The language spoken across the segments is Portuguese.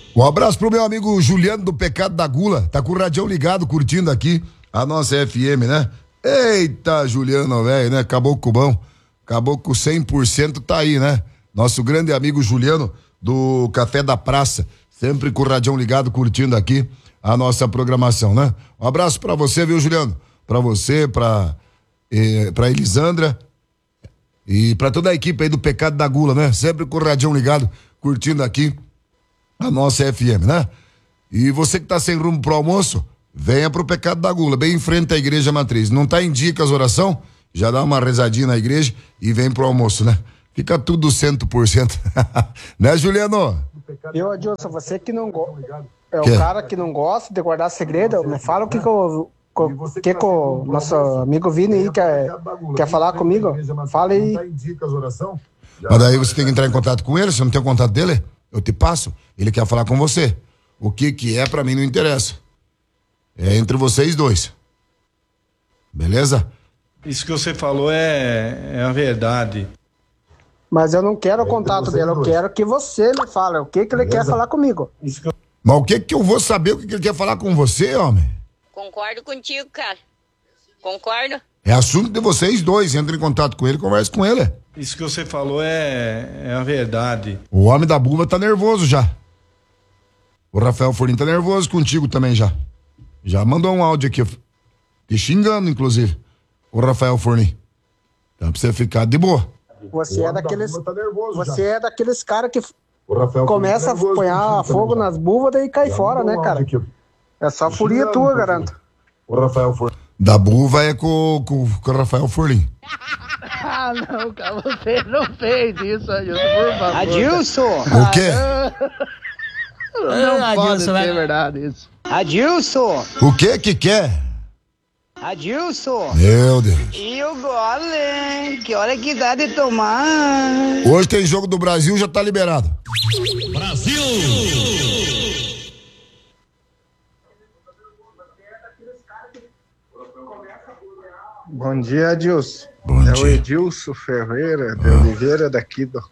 Um abraço pro meu amigo Juliano do Pecado da Gula. Tá com o radião ligado, curtindo aqui a nossa FM, né? Eita, Juliano, velho, né? Caboclo bom. Caboclo 100% tá aí, né? Nosso grande amigo Juliano do Café da Praça. Sempre com o radião ligado, curtindo aqui a nossa programação, né? Um abraço pra você, viu, Juliano? Pra você, pra Elisandra e pra toda a equipe aí do Pecado da Gula, né? Sempre com o radião ligado, curtindo aqui a nossa FM, né? E você que tá sem rumo pro almoço, venha pro Pecado da Gula, bem em frente à Igreja Matriz. Não tá em dicas oração? Já dá uma rezadinha na igreja e vem pro almoço, né? Fica tudo 100%. Né, Juliano? Eu, Adilson, você que não gosta. É o cara que não gosta de guardar segredo. Me fala o que o nosso amigo Vini aí quer falar comigo. Fala aí. Mas daí você tem que entrar em contato com ele. Você não tem o contato dele? Eu te passo. Ele quer falar com você. O que é, pra mim não interessa. É entre vocês dois. Beleza? Isso que você falou é a verdade. Mas eu não quero o contato dele, eu quero que você me fale o que ele quer falar comigo. Mas o que eu vou saber o que ele quer falar com você, homem? Concordo contigo, cara. Concordo. É assunto de vocês dois. Entra em contato com ele, conversa com ele. Isso que você falou é a verdade. O homem da buva tá nervoso já. O Rafael Fornin tá nervoso contigo também já. Já mandou um áudio aqui, te xingando, inclusive, o Rafael Fornin. Então pra você ficar de boa. Você é daqueles caras que começa a apanhar fogo nas buvas daí cai fora, né, cara? É só furia tua, garanto. O Rafael Fornin. Da buva é com o Rafael Fornin. Ah, não, cara, você não fez isso, Adilson, por favor. Adilson! O quê? Não pode ser verdade isso. Adilson! O que quer? Adilson! Meu Deus. E o gole? Que hora que dá de tomar? Hoje tem jogo do Brasil, já tá liberado. Brasil! Bom dia, Adilson. Bom dia. O Edilson Ferreira de Oliveira, daqui do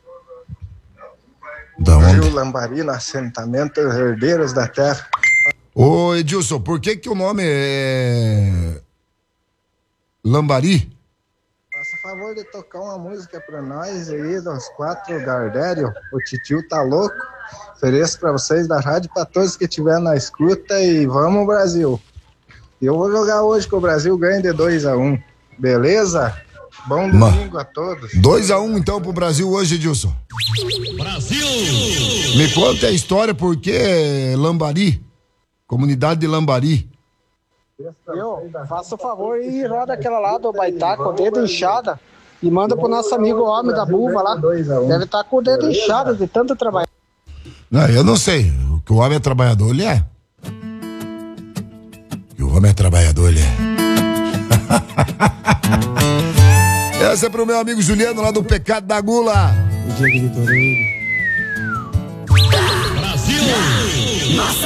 Da onde? Rio Lambari, no assentamento Herdeiros da Terra. Ô, Edilson, por que o nome é Lambari? Faça favor de tocar uma música pra nós aí, dos 4 Gardério. O titio tá louco. Ofereço pra vocês da rádio, pra todos que estiver na escuta, e vamos, Brasil. Eu vou jogar hoje que o Brasil ganha de 2-1. Beleza? Bom domingo a todos. 2-1 então pro Brasil hoje, Edilson. Brasil! Me conta a história, por que Lambari? Comunidade de Lambari. Eu faço o favor e roda aquela lá do Baitá com o dedo inchado e manda pro nosso amigo homem da buva lá. Deve estar com o dedo inchado de tanto trabalhar. Não, eu não sei. O que o homem é trabalhador, ele é. Que o homem é trabalhador, ele é. Essa é pro meu amigo Juliano lá do Pecado da Gula. Brasil! Nossa